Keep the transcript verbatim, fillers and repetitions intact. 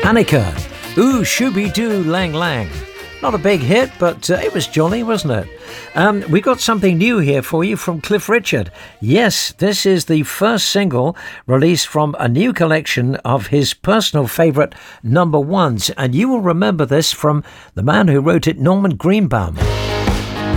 Annika, Ooh Shooby Doo Lang Lang. Not a big hit, but uh, it was jolly, wasn't it? Um, we got something new here for you from Cliff Richard. Yes, this is the first single released from a new collection of his personal favourite number ones, and you will remember this from the man who wrote it, Norman Greenbaum.